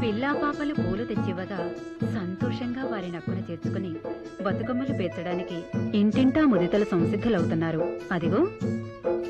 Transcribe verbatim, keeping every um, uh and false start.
పిల్లా పాపలు పూలు తెచ్చివ్వగా సంతోషంగా వారి నక్కున చేర్చుకుని బతుకమ్మలు పేర్చడానికి ఇంటింటా ముదితలు సంసిద్ధులవుతున్నారు. అదిగో